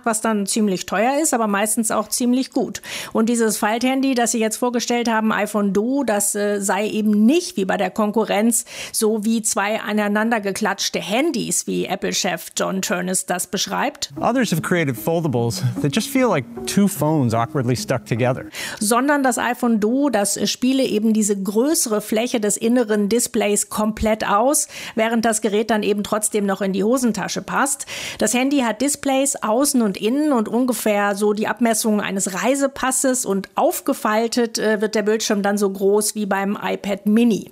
was dann ziemlich teuer ist, aber meistens auch ziemlich gut. Und dieses Falthandy, das sie jetzt vorgestellt haben, iPhone Duo, das sei eben nicht wie bei der Konkurrenz so wie zwei aneinander geklatschte Handys, wie Apple-Chef John Ternus das beschreibt. Others have created foldables that just feel like two phones awkwardly stuck together. Sondern das iPhone Duo, das spiele eben diese größere Fläche des inneren Displays komplett aus, während das Gerät dann eben trotzdem noch in die Hosentasche passt. Das Handy hat Displays außen und innen und ungefähr so die Abmessungen eines Reisepasses und aufgefaltet wird der Bildschirm dann so groß wie beim iPad Mini.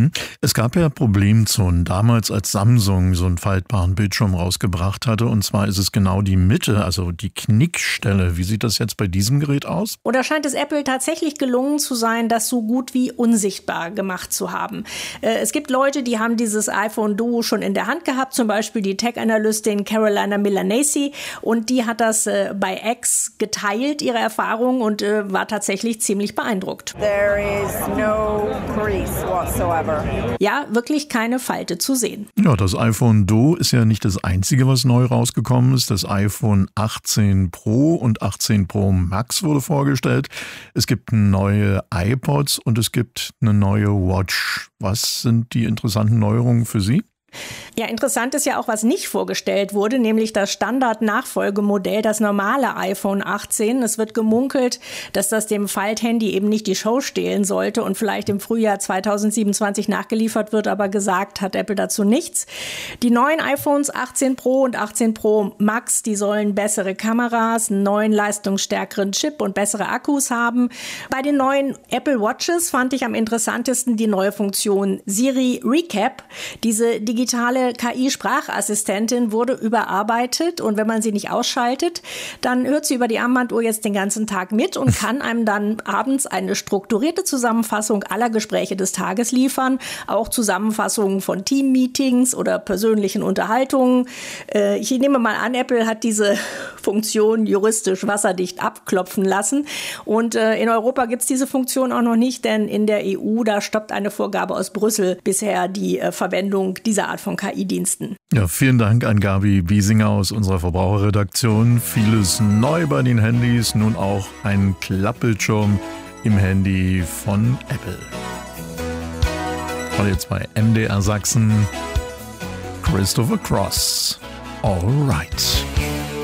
Es gab ja Problemzonen damals, als Samsung so einen faltbaren Bildschirm rausgebracht hatte. Und zwar ist es genau die Mitte, also die Knickstelle. Wie sieht das jetzt bei diesem Gerät aus? Oder scheint es Apple tatsächlich gelungen zu sein, das so gut wie unsichtbar gemacht zu haben? Es gibt Leute, die haben dieses iPhone Duo schon in der Hand gehabt, zum Beispiel die Tech-Analystin Carolina Milanesi. Und die hat das bei X geteilt, ihre Erfahrung, und war tatsächlich ziemlich beeindruckt. There is no crease whatsoever. Ja, wirklich keine Falte zu sehen. Ja, das iPhone Duo ist ja nicht das einzige, was neu rausgekommen ist. Das iPhone 18 Pro und 18 Pro Max wurde vorgestellt. Es gibt neue iPods und es gibt eine neue Watch. Was sind die interessanten Neuerungen für Sie? Ja, interessant ist ja auch, was nicht vorgestellt wurde, nämlich das Standard-Nachfolgemodell, das normale iPhone 18. Es wird gemunkelt, dass das dem Falthandy eben nicht die Show stehlen sollte und vielleicht im Frühjahr 2027 nachgeliefert wird, aber gesagt hat Apple dazu nichts. Die neuen iPhones 18 Pro und 18 Pro Max, die sollen bessere Kameras, einen neuen leistungsstärkeren Chip und bessere Akkus haben. Bei den neuen Apple Watches fand ich am interessantesten die neue Funktion Siri Recap. Diese digitale KI-Sprachassistentin wurde überarbeitet und wenn man sie nicht ausschaltet, dann hört sie über die Armbanduhr jetzt den ganzen Tag mit und kann einem dann abends eine strukturierte Zusammenfassung aller Gespräche des Tages liefern, auch Zusammenfassungen von Team-Meetings oder persönlichen Unterhaltungen. Ich nehme mal an, Apple hat diese Funktion juristisch wasserdicht abklopfen lassen und in Europa gibt es diese Funktion auch noch nicht, denn in der EU, da stoppt eine Vorgabe aus Brüssel bisher die Verwendung dieser Art von KI-Diensten. Ja, vielen Dank an Gabi Biesinger aus unserer Verbraucherredaktion. Vieles neu bei den Handys, nun auch ein Klappbildschirm im Handy von Apple. Und jetzt bei MDR Sachsen Christopher Cross. All right.